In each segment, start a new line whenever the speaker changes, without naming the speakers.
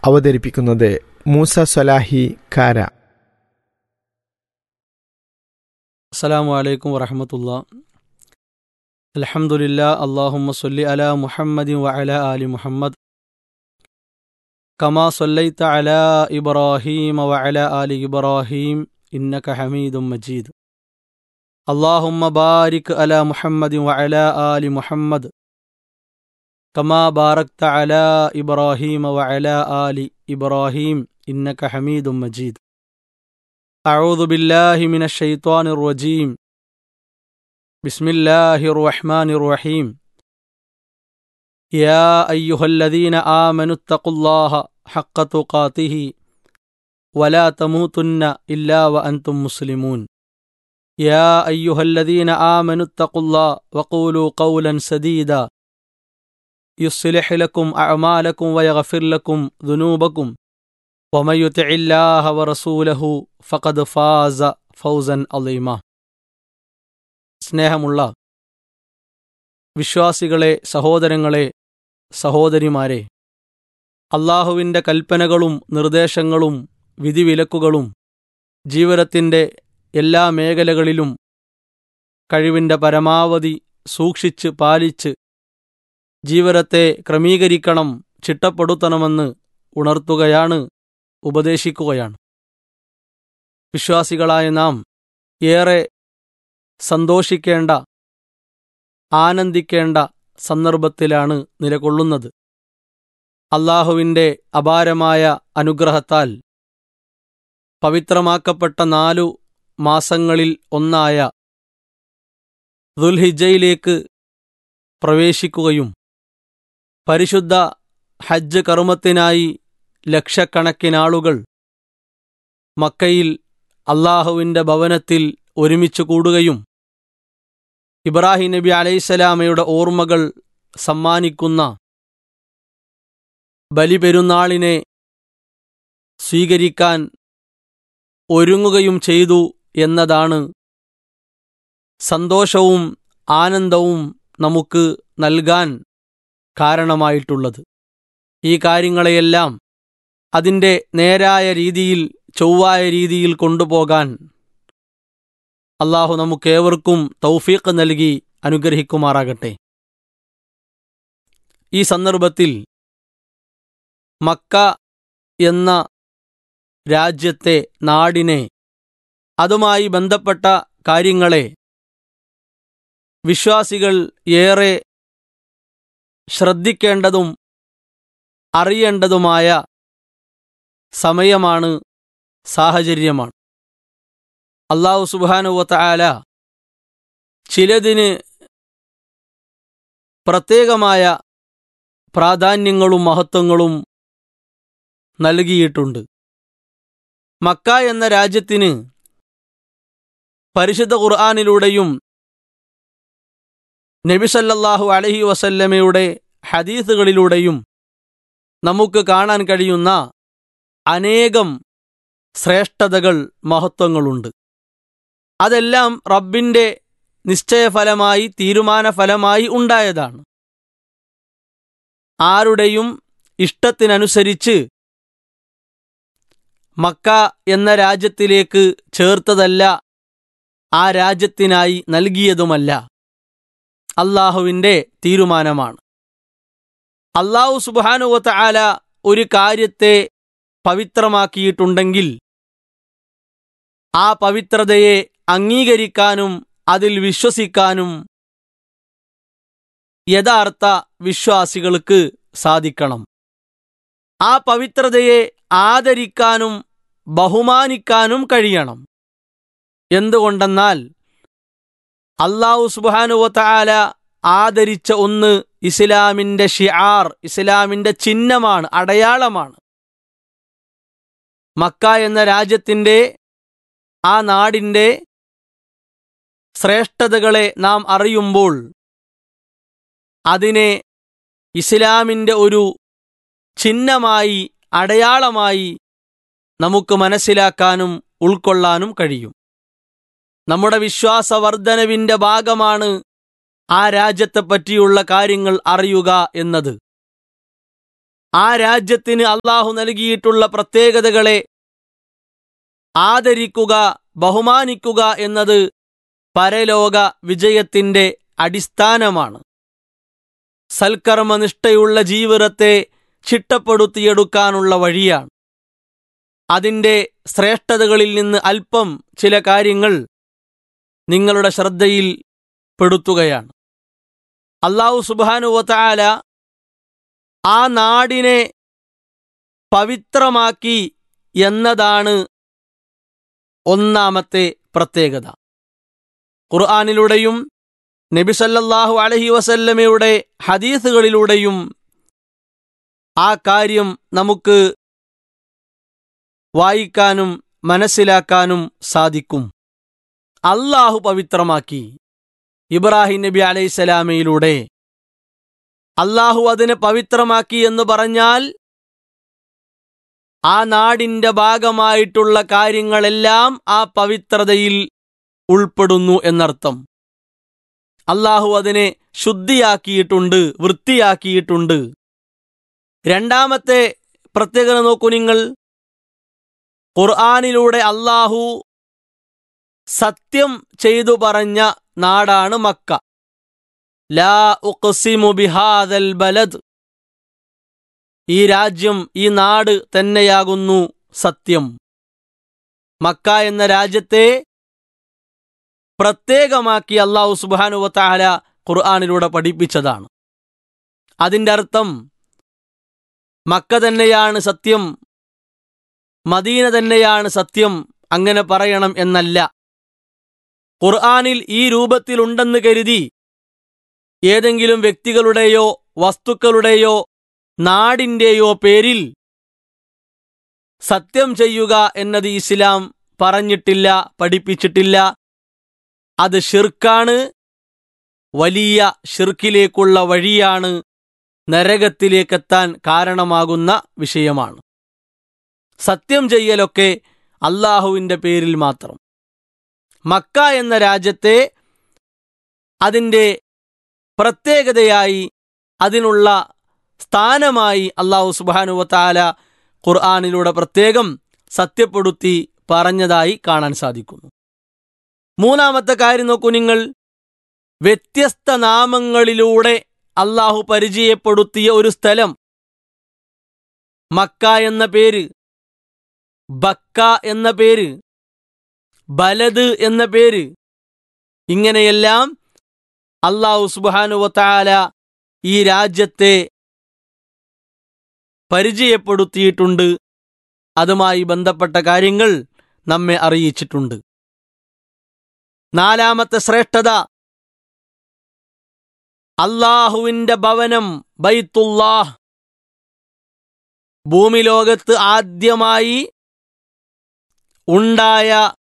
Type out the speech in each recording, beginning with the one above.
അവതരിപ്പിക്കുന്നത് മൂസ സ്വലാഹി കാര.
അസ്സലാമു അലൈക്കും വറഹ്മത്തുള്ളാഹി. അൽഹംദുലില്ലാഹ്. അല്ലാഹുമ്മ സ്വല്ലി അലാ മുഹമ്മദിൻ വഅലാ ആലി മുഹമ്മദ് കമാ സ്വല്ലൈത അലാ ഇബ്രാഹീമ വഅലാ ആലി ഇബ്രാഹീം ഇന്നക ഹമീദും മജീദ്. അല്ലാഹുമ്മ ബാരിക് അലാ മുഹമ്മദിൻ വഅലാ ആലി മുഹമ്മദ് കമാ ബാറക്ത അലാ ഇബ്രാഹീമ വഅലാ ആലി ഇബ്രാഹീം ഇന്നക ഹമീദും മജീദ്. അഊദു ബില്ലാഹി മിനശ് ശൈത്വാനിർ റജീം. ബിസ്മില്ലാഹിർ റഹ്മാനിർ റഹീം. യാ അയ്യുഹല്ലദീന ആമനുത്തഖുല്ലാഹ ഹഖ്ക തുഖാതിഹി വലാ തമൂതുന്ന ഇല്ലാ വഅൻതും മുസ്ലിമൂൻ. യാ അയ്യുഹല്ലദീന ആമനുത്തഖുല്ലാഹ വഖൂലൂ ഖൗലൻ സദീദാ യുസ്ലിഹ് ലക്കും അഅമാലക്കും വയഗ്ഫിർ ലക്കും ദുനൂബക്കും വമൻ യുതിഇല്ലാഹ വറസൂലഹു ഫഖദ് ഫാസ ഫൗസൻ അളീമ. സ്നേഹമുള്ള വിശ്വാസികളെ, സഹോദരങ്ങളെ, സഹോദരിമാരെ, അള്ളാഹുവിൻ്റെ കൽപ്പനകളും നിർദ്ദേശങ്ങളും വിധിവിലക്കുകളും ജീവിതത്തിൻ്റെ എല്ലാ മേഖലകളിലും കഴിവിൻ്റെ പരമാവധി സൂക്ഷിച്ച് പാലിച്ച് ജീവിതത്തെ ക്രമീകരിക്കണം, ചിട്ടപ്പെടുത്തണമെന്ന് ഉണർത്തുകയാണ്, ഉപദേശിക്കുകയാണ്. വിശ്വാസികളായ നാം ഏറെ സന്തോഷിക്കേണ്ട, ആനന്ദിക്കേണ്ട സന്ദർഭത്തിലാണ് നിലകൊള്ളുന്നത്. അള്ളാഹുവിൻ്റെ അപാരമായ അനുഗ്രഹത്താൽ പവിത്രമാക്കപ്പെട്ട 4 മാസങ്ങളിൽ ഒന്നായ ദുൽഹിജ്ജയിലേക്ക് പ്രവേശിക്കുകയും പരിശുദ്ധ ഹജ്ജ് കർമ്മത്തിനായി ലക്ഷക്കണക്കിനാളുകൾ മക്കയിൽ അള്ളാഹുവിൻ്റെ ഭവനത്തിൽ ഒരുമിച്ച് കൂടുകയും ഇബ്രാഹിം നബി അലൈഹിസ്സലാമയുടെ ഓർമ്മകൾ സമ്മാനിക്കുന്ന ബലിപെരുന്നാളിനെ സ്വീകരിക്കാൻ ഒരുങ്ങുകയും ചെയ്തു എന്നതാണ് സന്തോഷവും ആനന്ദവും നമുക്ക് നൽകാൻ കാരണമായിട്ടുള്ളത്. ഈ കാര്യങ്ങളെയെല്ലാം അതിൻ്റെ നേരായ രീതിയിൽ, ചൊവ്വായ രീതിയിൽ കൊണ്ടുപോകാൻ അള്ളാഹു നമുക്കേവർക്കും തൗഫീഖ് നൽകി അനുഗ്രഹിക്കുമാറാകട്ടെ. ഈ സന്ദർഭത്തിൽ മക്ക എന്ന രാജ്യത്തെ, നാടിനെ, അതുമായി ബന്ധപ്പെട്ട കാര്യങ്ങളെ വിശ്വാസികൾ ഏറെ ശ്രദ്ധിക്കേണ്ടതും അറിയേണ്ടതുമായ സമയമാണ്, സാഹചര്യമാണ്. അല്ലാഹു സുബ്ഹാനഹു വ തആല ചിലതിന് പ്രത്യേകമായ പ്രാധാന്യങ്ങളും മഹത്വങ്ങളും നൽകിയിട്ടുണ്ട്. മക്ക എന്ന രാജ്യത്തിന് പരിശുദ്ധ ഖുർആനിലൂടെയും നബി സല്ലല്ലാഹു അലൈഹി വസല്ലമയുടെ ഹദീസുകളിലൂടെയും നമുക്ക് കാണാൻ കഴിയുന്ന അനേകം ശ്രേഷ്ഠതകൾ, മഹത്വങ്ങളുണ്ട്. അതെല്ലാം റബ്ബിൻ്റെ നിശ്ചയഫലമായി, തീരുമാനഫലമായി ഉണ്ടായതാണ്. ആരുടെയും ഇഷ്ടത്തിനനുസരിച്ച് മക്ക എന്ന രാജ്യത്തിലേക്ക് ചേർത്തതല്ല, ആ രാജ്യത്തിനായി നൽകിയതുമല്ല. അള്ളാഹുവിൻ്റെ തീരുമാനമാണ്. അല്ലാഹു സുബ്ഹാനഹു വ തആല ഒരു കാര്യത്തെ പവിത്രമാക്കിയിട്ടുണ്ടെങ്കിൽ ആ പവിത്രതയെ അംഗീകരിക്കാനും അതിൽ വിശ്വസിക്കാനും യഥാർത്ഥ വിശ്വാസികൾക്ക് സാധിക്കണം. ആ പവിത്രതയെ ആദരിക്കാനും ബഹുമാനിക്കാനും കഴിയണം. എന്തുകൊണ്ടെന്നാൽ അല്ലാഹു സുബ്ഹാനഹു വ തആല ആദരിച്ച ഒന്ന് ഇസ്ലാമിൻ്റെ ഷിആർ, ഇസ്ലാമിൻ്റെ ചിഹ്നമാണ്, അടയാളമാണ്. മക്ക എന്ന രാജ്യത്തിൻ്റെ, ആ നാടിൻ്റെ ശ്രേഷ്ഠതകളെ നാം അറിയുമ്പോൾ അതിനെ ഇസ്ലാമിൻ്റെ ഒരു ചിഹ്നമായി, അടയാളമായി നമുക്ക് മനസ്സിലാക്കാനും ഉൾക്കൊള്ളാനും കഴിയും. നമ്മുടെ വിശ്വാസവർദ്ധനവിൻ്റെ ഭാഗമാണ് ആ രാജ്യത്തെപ്പറ്റിയുള്ള കാര്യങ്ങൾ അറിയുക എന്നത്. ആ രാജ്യത്തിന് അള്ളാഹു നൽകിയിട്ടുള്ള പ്രത്യേകതകളെ ആദരിക്കുക, ബഹുമാനിക്കുക എന്നത് പരലോക വിജയത്തിൻ്റെ അടിസ്ഥാനമാണ്. സൽക്കർമ്മനിഷ്ഠയുള്ള ജീവിതത്തെ ചിട്ടപ്പെടുത്തിയെടുക്കാനുള്ള വഴിയാണ്. അതിൻ്റെ ശ്രേഷ്ഠതകളിൽ നിന്ന് അല്പം ചില കാര്യങ്ങൾ നിങ്ങളുടെ ശ്രദ്ധയിൽ പെടുത്തുകയാണ്. അല്ലാഹു സുബ്ഹാനഹു വ തആല ആ നാടിനെ പവിത്രമാക്കി എന്നതാണ് ഒന്നാമത്തെ പ്രത്യേകത. ഖുർആനിലൂടെയും നബി സല്ലല്ലാഹു അലൈഹി വസല്ലമയുടെ ഹദീസുകളിലൂടെയും ആ കാര്യം നമുക്ക് വായിക്കാനും മനസ്സിലാക്കാനും സാധിക്കും. അല്ലാഹു പവിത്രമാക്കി. ഇബ്രാഹിം നബി അലൈഹിസ്സലാമയിലൂടെ അല്ലാഹു അതിനെ പവിത്രമാക്കി എന്ന് പറഞ്ഞാൽ ആ നാടിൻ്റെ ഭാഗമായിട്ടുള്ള കാര്യങ്ങളെല്ലാം ആ പവിത്രതയിൽ ഉൾപ്പെടുന്നു എന്നർത്ഥം. അല്ലാഹു അതിനെ ശുദ്ധിയാക്കിയിട്ടുണ്ട്, വൃത്തിയാക്കിയിട്ടുണ്ട്. രണ്ടാമത്തെ പ്രത്യേകത നോക്കൂ നിങ്ങൾ. ഖുർആനിലൂടെ അല്ലാഹു സത്യം ചെയ്തു പറഞ്ഞ നാടാണ് മക്ക. ലാ ഉഖ്സിമു ബിഹാദൽ ബലദ്. ഈ രാജ്യം, ഈ നാട് തന്നെയാകുന്നു സത്യം. മക്ക എന്ന രാജ്യത്തെ പ്രത്യേകമാക്കി അല്ലാഹു സുബ്ഹാനഹു വ തആല ഖുർആനിലൂടെ പഠിപ്പിച്ചതാണ്. അതിൻ്റെ അർത്ഥം മക്ക തന്നെയാണ് സത്യം, മദീന തന്നെയാണ് സത്യം, അങ്ങനെ പറയണം എന്നല്ല. ഖുർആനിൽ ഈ രൂപത്തിലുണ്ടെന്ന് കരുതി ഏതെങ്കിലും വ്യക്തികളുടെയോ വസ്തുക്കളുടെയോ നാടിൻ്റെയോ പേരിൽ സത്യം ചെയ്യുക എന്നത് ഇസ്ലാം പറഞ്ഞിട്ടില്ല, പഠിപ്പിച്ചിട്ടില്ല. അത് ശിർക്കാണ്, വലിയ ശിർക്കിലേക്കുള്ള വഴിയാണ്, നരകത്തിലേക്കെത്താൻ കാരണമാകുന്ന വിഷയമാണ്. സത്യം ചെയ്യലൊക്കെ അല്ലാഹുവിൻ്റെ പേരിൽ മാത്രം. മക്ക എന്ന രാജ്യത്തെ അതിൻ്റെ പ്രത്യേകതയായി, അതിനുള്ള സ്ഥാനമായി അല്ലാഹു സുബ്ഹാനഹു വ തആല ഖുർആനിലൂടെ പ്രത്യേകം സത്യപ്പെടുത്തി പറഞ്ഞതായി കാണാൻ സാധിക്കുന്നു. മൂന്നാമത്തെ കാര്യം നോക്കൂ നിങ്ങൾ. വ്യത്യസ്ത നാമങ്ങളിലൂടെ അല്ലാഹു പരിചയപ്പെടുത്തിയ ഒരു സ്ഥലം. മക്ക എന്ന പേര്, ബക്ക എന്ന പേര്, ബലദ് എന്ന പേര്, ഇങ്ങനെയെല്ലാം അല്ലാഹു സുബ്ഹാനഹു വ തആല ഈ രാജ്യത്തെ പരിചയപ്പെടുത്തിയിട്ടുണ്ട്. അതുമായി ബന്ധപ്പെട്ട കാര്യങ്ങൾ നമ്മെ അറിയിച്ചിട്ടുണ്ട്. നാലാമത്തെ ശ്രേഷ്ഠത, അല്ലാഹുവിൻ്റെ ഭവനം ബൈത്തുല്ലാഹ്. ഭൂമിലോകത്ത് ആദ്യമായി ഉണ്ടായ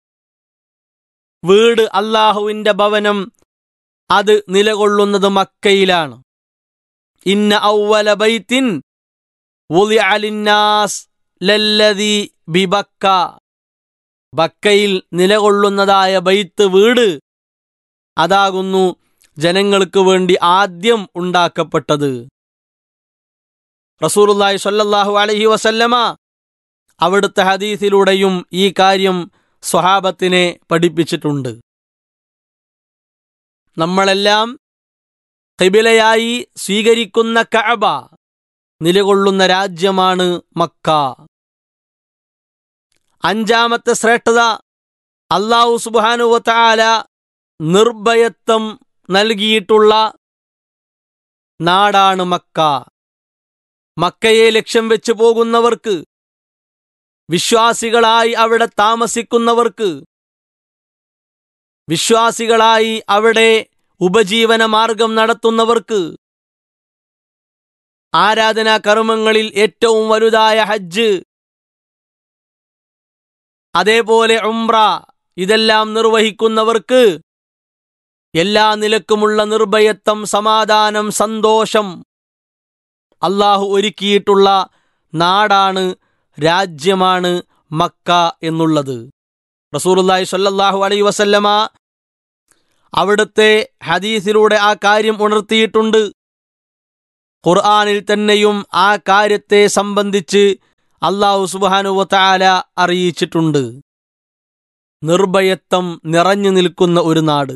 വീട്, അല്ലാഹുവിൻ്റെ ഭവനം, അത് നിലകൊള്ളുന്നത് മക്കയിലാണ്. ഇന്ന ഔവല ബൈത്തിൻ വുളിഅ ലിന്നാസ് ലല്ലദീ ബിബക്ക. ബക്കയിൽ നിലകൊള്ളുന്നതായ ബൈത്ത്, വീട്, അതാകുന്നു ജനങ്ങൾക്ക് വേണ്ടി ആദ്യം ഉണ്ടാക്കപ്പെട്ടത്. റസൂലുള്ളാഹി സ്വല്ലല്ലാഹു അലൈഹി വസല്ലമ അവിടുത്തെ ഹദീസിലൂടെയും ഈ കാര്യം സ്വഹാബത്തിനെ പഠിപ്പിച്ചിട്ടുണ്ട്. നമ്മളെല്ലാം ഖിബിലയായി സ്വീകരിക്കുന്ന കഅബ നിലകൊള്ളുന്ന രാജ്യമാണ് മക്ക. അഞ്ചാമത്തെ ശ്രേഷ്ഠത, അല്ലാഹു സുബ്ഹാനഹു വ തആല നിർഭയത്വം നൽകിയിട്ടുള്ള നാടാണ് മക്ക. മക്കയെ ലക്ഷ്യം വെച്ച് പോകുന്നവർക്ക്, വിശ്വാസികളായി അവിടെ താമസിക്കുന്നവർക്ക്, വിശ്വാസികളായി അവിടെ ഉപജീവന മാർഗം നടത്തുന്നവർക്ക്, ആരാധനാ കർമ്മങ്ങളിൽ ഏറ്റവും വലുതായ ഹജ്ജ്, അതേപോലെ ഉംറ, ഇതെല്ലാം നിർവഹിക്കുന്നവർക്ക് എല്ലാ നിലക്കുമുള്ള നിർഭയത്വം, സമാധാനം, സന്തോഷം അല്ലാഹു ഒരുക്കിയിട്ടുള്ള നാടാണ്, രാജ്യമാണ് മക്ക എന്നുള്ളത്. റസൂലുള്ളാഹി സ്വല്ലല്ലാഹു അലൈഹി വസല്ലമ അവിടുത്തെ ഹദീസിലൂടെ ആ കാര്യം ഉണർത്തിയിട്ടുണ്ട്. ഖുർആനിൽ തന്നെയും ആ കാര്യത്തെ സംബന്ധിച്ച് അല്ലാഹു സുബ്ഹാനഹു വ തആല അറിയിച്ചിട്ടുണ്ട്. നിർഭയത്വം നിറഞ്ഞു നിൽക്കുന്ന ഒരു നാട്.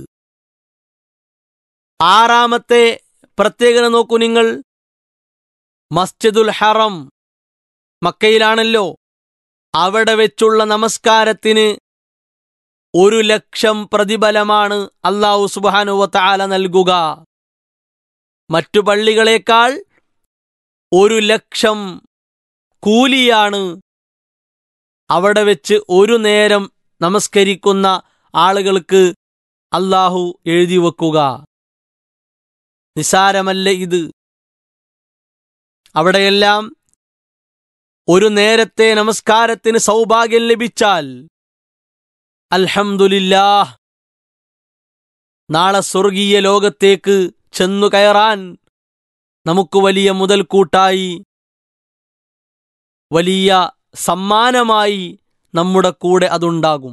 ആറാമത്തെ പ്രത്യേകത നോക്കൂ നിങ്ങൾ. മസ്ജിദുൽ ഹറം മക്കയിലാണല്ലോ. അവിടെ വെച്ചുള്ള നമസ്കാരത്തിന് 1,00,000 പ്രതിഫലമാണ് അല്ലാഹു സുബ്ഹാനഹു വ തആല നൽകുക. മറ്റു പള്ളികളേക്കാൾ 1,00,000 കൂലിയാണ് അവിടെ വെച്ച് ഒരു നേരം നമസ്കരിക്കുന്ന ആളുകൾക്ക് അല്ലാഹു എഴുതി വെക്കുക. നിസാരമല്ല ഇത്. അവിടെയെല്ലാം ഒരു നേരത്തെ നമസ്കാരത്തിന് സൗഭാഗ്യം ലഭിച്ചാൽ അൽഹംദുലില്ലാഹ്, നാളെ സ്വർഗീയ ലോകത്തേക്ക് ചെന്നു കയറാൻ നമുക്ക് വലിയ മുതൽക്കൂട്ടായി, വലിയ സമ്മാനമായി നമ്മുടെ കൂടെ അതുണ്ടാകും.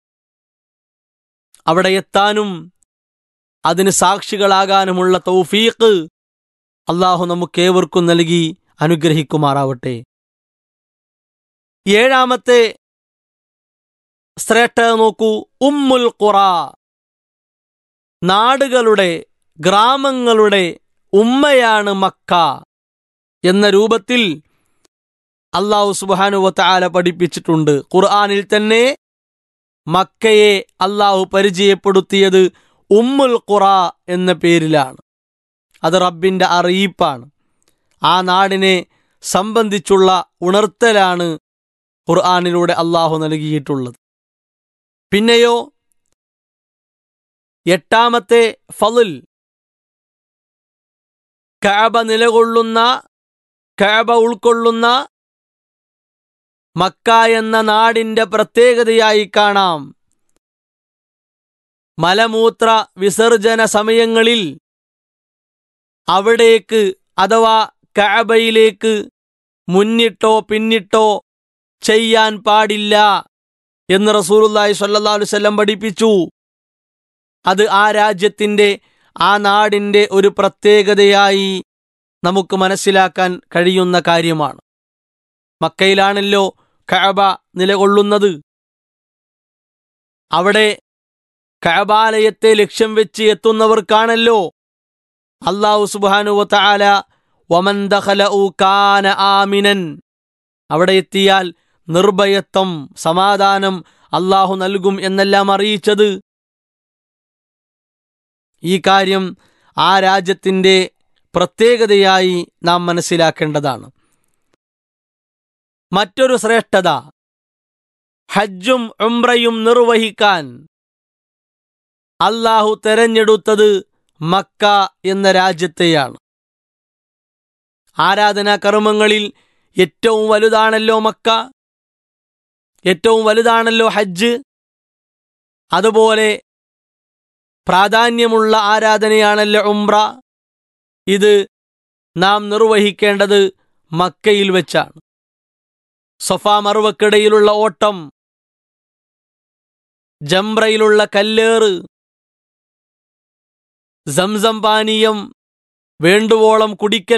അവിടെ എത്താനും അതിന് സാക്ഷികളാകാനുമുള്ള തൗഫീഖ് അല്ലാഹു നമുക്കേവർക്കും നൽകി അനുഗ്രഹിക്കുമാറാവട്ടെ. ഏഴാമത്തെ ശ്രേഷ്ഠത നോക്കൂ. ഉമ്മുൽ ഖുറ, നാടുകളുടെ, ഗ്രാമങ്ങളുടെ ഉമ്മയാണ് മക്ക എന്ന രൂപത്തിൽ അല്ലാഹു സുബ്ഹാനഹു വ തആല പഠിപ്പിച്ചിട്ടുണ്ട്. ഖുർആനിൽ തന്നെ മക്കയെ അല്ലാഹു പരിചയപ്പെടുത്തിയത് ഉമ്മുൽ ഖുറ എന്ന പേരിലാണ്. അത് റബ്ബിന്റെ അറിയിപ്പാണ്. ആ നാടിനെ സംബന്ധിച്ചുള്ള ഉണർത്തലാണ് ഖുർആനിലൂടെ അല്ലാഹു നൽകിയിട്ടുള്ളത്. പിന്നെയോ എട്ടാമത്തെ ഫളൽ, കഅബ നിലകൊള്ളുന്ന, കഅബ ഉൾക്കൊള്ളുന്ന മക്ക എന്ന നാടിന്റെ പ്രത്യേകതയായി കാണാം. മലമൂത്ര വിസർജന സമയങ്ങളിൽ അവിടേക്ക് അഥവാ കഅബയിലേക്ക് മുന്നിട്ടോ പിന്നിട്ടോ ചെയ്യാൻ പാടില്ല എന്ന് റസൂലുള്ളാഹി സ്വല്ലല്ലാഹു അലൈഹി വസല്ലം പഠിപ്പിച്ചു. അത് ആ രാജ്യത്തിന്റെ, ആ നാടിന്റെ ഒരു പ്രത്യേകതയായി നമുക്ക് മനസ്സിലാക്കാൻ കഴിയുന്ന കാര്യമാണ്. മക്കയിലാണല്ലോ കഅബ നിലകൊള്ളുന്നത്. അവിടെ കഅബാലയത്തെ ലക്ഷ്യം വെച്ച് എത്തുന്നവർക്കാണല്ലോ അല്ലാഹു സുബ്ഹാനഹു വ തആല വമൻ ദഖലഉ കാന ആമിനൻ, അവിടെ എത്തിയാൽ നിർഭയത്വം, സമാധാനം അല്ലാഹു നൽകും എന്നെല്ലാം അറിയിച്ചത്. ഈ കാര്യം ആ രാജ്യത്തിന്റെ പ്രത്യേകതയായി നാം മനസ്സിലാക്കേണ്ടതാണ്. മറ്റൊരു ശ്രേഷ്ഠത, ഹജ്ജും ഉംറയും നിർവഹിക്കാൻ അല്ലാഹു തെരഞ്ഞെടുത്തത് മക്ക എന്ന രാജ്യത്തെയാണ്. ആരാധനാ കർമ്മങ്ങളിൽ ഏറ്റവും വലുതാണല്ലോ മക്ക, ഏറ്റവും വലുതാണല്ലോ ഹജ്ജ്. അതുപോലെ പ്രാധാന്യമുള്ള ആരാധനയാണല്ലോ ഉംറ. ഇത് നാം നിർവഹിക്കേണ്ടത് മക്കയിൽ വെച്ചാണ്. സഫാ മർവക്കിടയിലുള്ള ഓട്ടം, ജംറയിലുള്ള കല്ലേറ്, സംസം പാനീയം വേണ്ടുവോളം കുടിക്കൽ,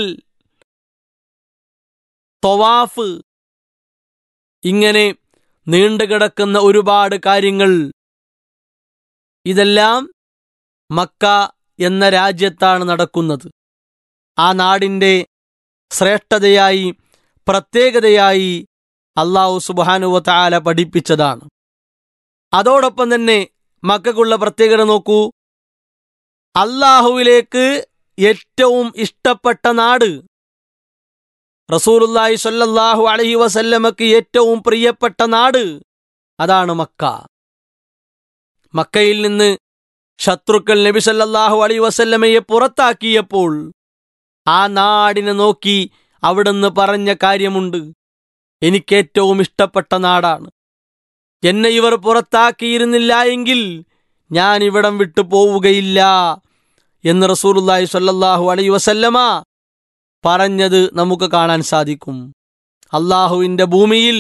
തവാഫ്, ഇങ്ങനെ നീണ്ടുകിടക്കുന്ന ഒരുപാട് കാര്യങ്ങൾ, ഇതെല്ലാം മക്ക എന്ന രാജ്യത്താണ് നടക്കുന്നത്. ആ നാടിന്റെ ശ്രേഷ്ഠതയായി, പ്രത്യേകതയായി അല്ലാഹു സുബ്ഹാനഹു വ തആല പഠിപ്പിച്ചതാണ്. അതോടൊപ്പം തന്നെ മക്കക്കുള്ള പ്രത്യേകത നോക്കൂ. അല്ലാഹുവിലേക്ക് ഏറ്റവും ഇഷ്ടപ്പെട്ട നാട്, റസൂലുള്ളാഹി സ്വല്ലല്ലാഹു അലൈഹി വസല്ലമക്ക് ഏറ്റവും പ്രിയപ്പെട്ട നാട്, അതാണ് മക്ക. മക്കയിൽ നിന്ന് ശത്രുക്കൾ നബി സല്ലല്ലാഹു അലൈഹി വസല്ലമയെ പുറത്താക്കിയപ്പോൾ ആ നാടിനെ നോക്കി അവിടുന്ന് പറഞ്ഞ കാര്യമുണ്ട്, എനിക്കേറ്റവും ഇഷ്ടപ്പെട്ട നാടാണ്. എന്നെ ഇവർ പുറത്താക്കിയിരുന്നില്ല എങ്കിൽ ഞാൻ ഇവിടം വിട്ടു പോവുകയില്ല എന്ന് റസൂലുള്ളാഹി സ്വല്ലല്ലാഹു അലൈഹി വസല്ലമ പറഞ്ഞത് നമുക്ക് കാണാൻ സാധിക്കും. അല്ലാഹുവിന്റെ ഭൂമിയിൽ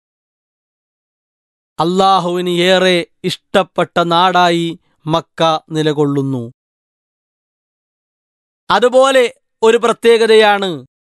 അല്ലാഹുവിന് ഏറെ ഇഷ്ടപ്പെട്ട നാടായി മക്ക നിലകൊള്ളുന്നു. അതുപോലെ ഒരു പ്രത്യേകതയാണ്.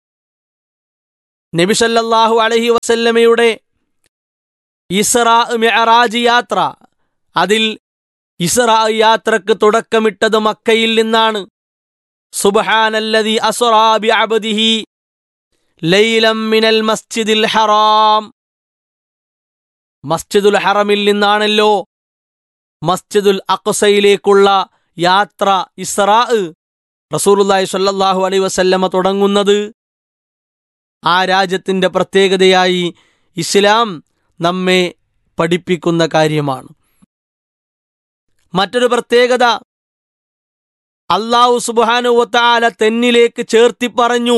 നബി സല്ലല്ലാഹു അലൈഹി വസല്ലമയുടെ ഇസ്റാ മിഅ്റാജ് യാത്ര, അതിൽ ഇസ്റാ യാത്രക്ക് തുടക്കമിട്ടത് മക്കയിൽ നിന്നാണ്. സുബ്ഹാനല്ലദീ അസ്റാ ബിഅബ്ദിഹി ലൈലം മിനൽ മസ്ജിദിൽ ഹറാം. മസ്ജിദുൽ ഹറമിൽ നിന്നാണല്ലോ മസ്ജിദുൽ അഖ്സയിലേക്കുള്ള യാത്ര, ഇസ്റാ, റസൂലുള്ളാഹി സ്വല്ലല്ലാഹു അലൈഹി വസല്ലമ തുടങ്ങുന്നത്. ആ രാജ്യത്തിൻ്റെ പ്രത്യേകതയായി ഇസ്ലാം നമ്മെ പഠിപ്പിക്കുന്ന കാര്യമാണ്. മറ്റൊരു പ്രത്യേകത, അല്ലാഹു സുബ്ഹാനഹു വ തആല തെന്നിലേക്ക് ചേർത്തി പറഞ്ഞു.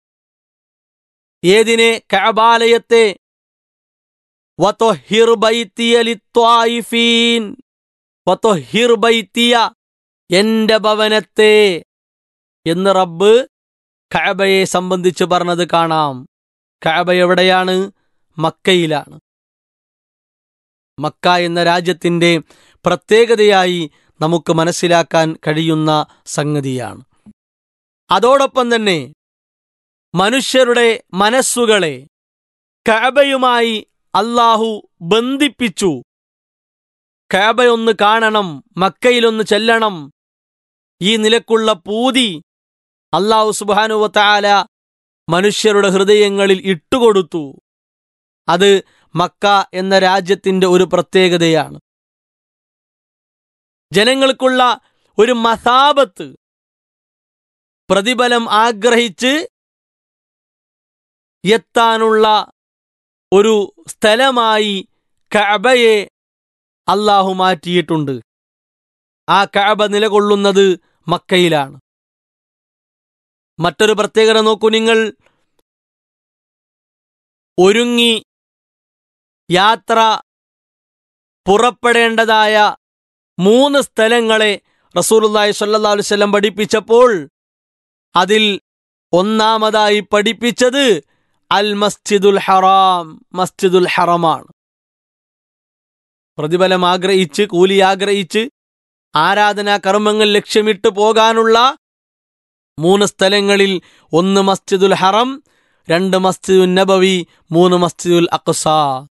ഏതിനെ? കഅബാലയത്തെ. വത്വഹിർ ബൈതിയ ലിത്വായിഫീൻ, വത്വഹിർ ബൈതിയ, എന്റെ ഭവനത്തെ എന്ന് റബ്ബ് കഅബയെ സംബന്ധിച്ച് പറഞ്ഞത് കാണാം. കഅബ എവിടെയാണ്? മക്കയിലാണ്. മക്ക എന്ന രാജ്യത്തിൻ്റെ പ്രത്യേകതയായി നമുക്ക് മനസ്സിലാക്കാൻ കഴിയുന്ന സംഗതിയാണ്. അതോടൊപ്പം തന്നെ മനുഷ്യരുടെ മനസ്സുകളെ കഅബയുമായി അല്ലാഹു ബന്ധിപ്പിച്ചു. കഅബയൊന്ന് കാണണം, മക്കയിലൊന്ന് ചെല്ലണം, ഈ നിലക്കുള്ള പൂതി അല്ലാഹു സുബ്ഹാനഹു വ തആല മനുഷ്യരുടെ ഹൃദയങ്ങളിൽ ഇട്ടുകൊടുത്തു. അത് മക്ക എന്ന രാജ്യത്തിൻ്റെ ഒരു പ്രത്യേകതയാണ്. ജനങ്ങൾക്കുള്ള ഒരു മസാബത്ത്, പ്രതിഫലം ആഗ്രഹിച്ച് എത്താനുള്ള ഒരു സ്ഥലമായി കഅബയെ അല്ലാഹു മാറ്റിയിട്ടുണ്ട്. ആ കഅബ നിലകൊള്ളുന്നത് മക്കയിലാണ്. മറ്റൊരു പ്രത്യേകത നോക്കൂ നിങ്ങൾ. ഒരുങ്ങി യാത്ര പുറപ്പെടേണ്ടതായ 3 സ്ഥലങ്ങളെ റസൂലുള്ളാഹി സ്വല്ലല്ലാഹു അലൈഹി വസല്ലം പഠിപ്പിച്ചപ്പോൾ അതിൽ ഒന്നാമതായി പഠിപ്പിച്ചത് അൽ മസ്ജിദുൽ ഹറാം, മസ്ജിദുൽ ഹറമാണ്. പ്രതിഫലം ആഗ്രഹിച്ച്, കൂലി ആഗ്രഹിച്ച്, ആരാധനാ കർമ്മങ്ങൾ ലക്ഷ്യമിട്ട് പോകാനുള്ള 3 സ്ഥലങ്ങളിൽ 1 മസ്ജിദുൽ ഹറം, 2 മസ്ജിദുൻ നബവി, 3 മസ്ജിദുൽ അഖ്സ.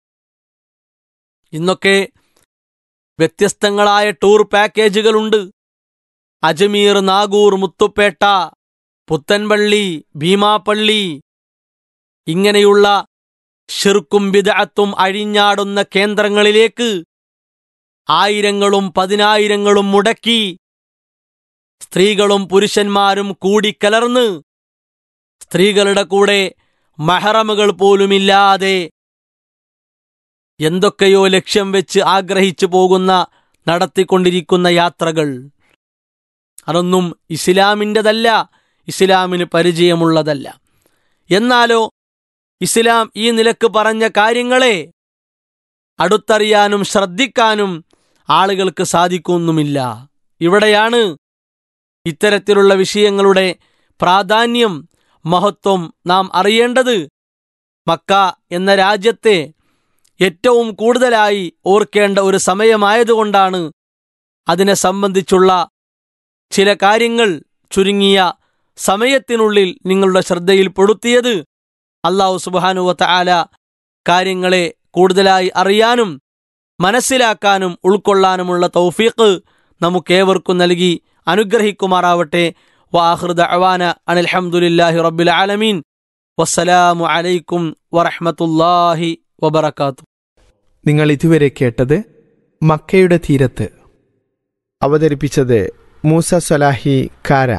ഇന്നൊക്കെ വ്യത്യസ്തങ്ങളായ ടൂർ പാക്കേജുകളുണ്ട്. അജ്മീർ, നാഗൂർ, മുത്തുപ്പേട്ട, പുത്തൻപള്ളി, ഭീമാപ്പള്ളി, ഇങ്ങനെയുള്ള ശിർക്കും ബിദ്അത്തും അഴിഞ്ഞാടുന്ന കേന്ദ്രങ്ങളിലേക്ക് ആയിരങ്ങളും 10,000ങ്ങളും മുടക്കി സ്ത്രീകളും പുരുഷന്മാരും കൂടിക്കലർന്ന് സ്ത്രീകളുടെ കൂടെ മഹറമുകൾ പോലുമില്ലാതെ എന്തൊക്കെയോ ലക്ഷ്യം വെച്ച് ആഗ്രഹിച്ചു പോകുന്ന, നടത്തിക്കൊണ്ടിരിക്കുന്ന യാത്രകൾ, അതൊന്നും ഇസ്ലാമിൻ്റെതല്ല, ഇസ്ലാമിന് പരിചയമുള്ളതല്ല. എന്നാലോ ഇസ്ലാം ഈ നിലക്ക് പറഞ്ഞ കാര്യങ്ങളെ അടുത്തറിയാനും ശ്രദ്ധിക്കാനും ആളുകൾക്ക് സാധിക്കുന്നുമില്ല. ഇവിടെയാണ് ഇത്തരത്തിലുള്ള വിഷയങ്ങളുടെ പ്രാധാന്യം, മഹത്വം നാം അറിയേണ്ടത്. മക്ക എന്ന രാജ്യത്തെ ഏറ്റവും കൂടുതലായി ഓർക്കേണ്ട ഒരു സമയമായതുകൊണ്ടാണ് അതിനെ സംബന്ധിച്ചുള്ള ചില കാര്യങ്ങൾ ചുരുങ്ങിയ സമയത്തിനുള്ളിൽ നിങ്ങളുടെ ശ്രദ്ധയിൽപ്പെടുത്തിയത്. അല്ലാഹു സുബ്ഹാനഹു വ തആല കാര്യങ്ങളെ കൂടുതലായി അറിയാനും മനസ്സിലാക്കാനും ഉൾക്കൊള്ളാനുമുള്ള തൗഫീഖ് നമുക്കേവർക്കും നൽകി അനുഗ്രഹിക്കുമാറാവട്ടെ. വആഖിറു ദഅവാന അനിൽ ഹംദുലില്ലാഹി റബ്ബിൽ ആലമീൻ. വസ്സലാമു അലൈക്കും വറഹ്മത്തുള്ളാഹി വബറകാതുഹു.
നിങ്ങൾ ഇതുവരെ കേട്ടത് മക്കയുടെ തീരത്ത്. അവതരിപ്പിച്ചത് മൂസ സ്വലാഹി കാര.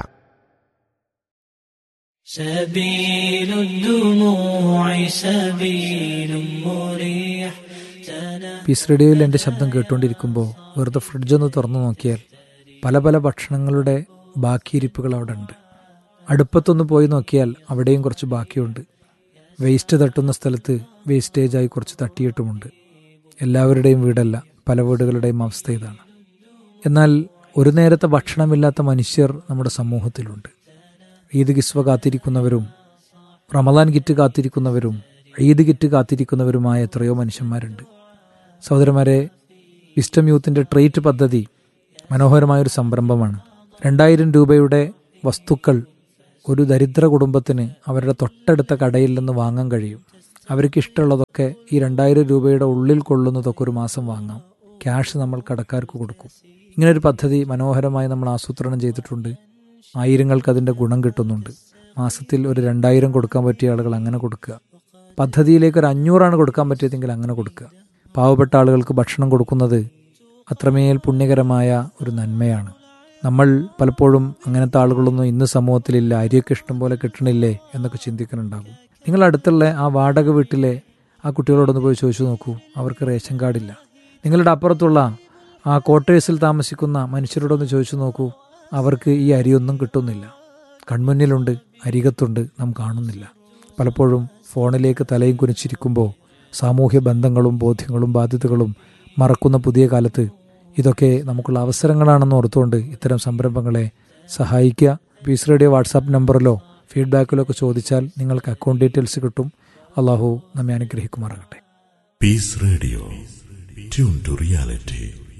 പീസ് റേഡിയോയിൽ എൻ്റെ ശബ്ദം കേട്ടുകൊണ്ടിരിക്കുമ്പോൾ വെറുതെ ഫ്രിഡ്ജൊന്ന് തുറന്നു നോക്കിയാൽ പല പല ഭക്ഷണങ്ങളുടെ ബാക്കിയിരിപ്പുകൾ അവിടെ ഉണ്ട്. അടുപ്പത്തൊന്ന് പോയി നോക്കിയാൽ അവിടെയും കുറച്ച് ബാക്കിയുണ്ട്. വേസ്റ്റ് തട്ടുന്ന സ്ഥലത്ത് വേസ്റ്റേജായി കുറച്ച് തട്ടിയിട്ടുമുണ്ട്. എല്ലാവരുടെയും വീടല്ല, പല വീടുകളുടെയും അവസ്ഥ ഇതാണ്. എന്നാൽ ഒരു നേരത്തെ ഭക്ഷണമില്ലാത്ത മനുഷ്യർ നമ്മുടെ സമൂഹത്തിലുണ്ട്. ഈദ് കിസ്വ കാത്തിരിക്കുന്നവരും റമദാൻ കിറ്റ് കാത്തിരിക്കുന്നവരും ഈദ് കിറ്റ് കാത്തിരിക്കുന്നവരുമായ എത്രയോ മനുഷ്യന്മാരുണ്ട്. സഹോദരന്മാരെ, വിസ്റ്റം യൂത്തിൻ്റെ ട്രീറ്റ് പദ്ധതി മനോഹരമായൊരു സംരംഭമാണ്. 2000 രൂപയുടെ വസ്തുക്കൾ ഒരു ദരിദ്ര കുടുംബത്തിന് അവരുടെ തൊട്ടടുത്ത കടയിൽ നിന്ന് വാങ്ങാൻ കഴിയും. അവർക്ക് ഇഷ്ടമുള്ളതൊക്കെ ഈ 2000 രൂപയുടെ ഉള്ളിൽ കൊള്ളുന്നതൊക്കെ ഒരു മാസം വാങ്ങാം. ക്യാഷ് നമ്മൾ കടക്കാർക്ക് കൊടുക്കും. ഇങ്ങനൊരു പദ്ധതി മനോഹരമായി നമ്മൾ ആസൂത്രണം ചെയ്തിട്ടുണ്ട്. ആയിരങ്ങൾക്ക് അതിൻ്റെ ഗുണം കിട്ടുന്നുണ്ട്. മാസത്തിൽ ഒരു 2000 കൊടുക്കാൻ പറ്റിയ ആളുകൾ അങ്ങനെ കൊടുക്കുക. പദ്ധതിയിലേക്ക് ഒരു 500 കൊടുക്കാൻ പറ്റിയതെങ്കിൽ അങ്ങനെ കൊടുക്കുക. പാവപ്പെട്ട ആളുകൾക്ക് ഭക്ഷണം കൊടുക്കുന്നത് അത്രമേൽ പുണ്യകരമായ ഒരു നന്മയാണ്. നമ്മൾ പലപ്പോഴും അങ്ങനത്തെ ആളുകളൊന്നും ഇന്ന് സമൂഹത്തിലില്ല, അരിയൊക്കെ ഇഷ്ടം പോലെ കിട്ടണില്ലേ എന്നൊക്കെ ചിന്തിക്കുന്നുണ്ടാകും. നിങ്ങളടുത്തുള്ള ആ വാടക വീട്ടിലെ ആ കുട്ടികളോടൊന്ന് പോയി ചോദിച്ചു നോക്കൂ, അവർക്ക് റേഷൻ കാർഡില്ല. നിങ്ങളുടെ അപ്പുറത്തുള്ള ആ ക്വാർട്ടേഴ്സിൽ താമസിക്കുന്ന മനുഷ്യരോടൊന്ന് ചോദിച്ചു നോക്കൂ, അവർക്ക് ഈ അരിയൊന്നും കിട്ടുന്നില്ല. കൺമുന്നിലുണ്ട്, അരികത്തുണ്ട്, നാം കാണുന്നില്ല. പലപ്പോഴും ഫോണിലേക്ക് തലയും കുനിച്ചിരിക്കുമ്പോൾ സാമൂഹ്യ ബന്ധങ്ങളും ബോധ്യങ്ങളും ബാധ്യതകളും മറക്കുന്ന പുതിയ കാലത്ത് ഇതൊക്കെ നമുക്കുള്ള അവസരങ്ങളാണെന്ന് ഓർത്തുകൊണ്ട് ഇത്തരം സംരംഭങ്ങളെ സഹായിക്കുക. പീസ് റേഡിയോ വാട്സാപ്പ് നമ്പറിലോ ഫീഡ്ബാക്കിലോ ഒക്കെ ചോദിച്ചാൽ നിങ്ങൾക്ക് അക്കൗണ്ട് ഡീറ്റെയിൽസ് കിട്ടും. അള്ളാഹു നമ്മെ അനുഗ്രഹിക്കുമാറാകട്ടെ.
Piece radio, tune to reality.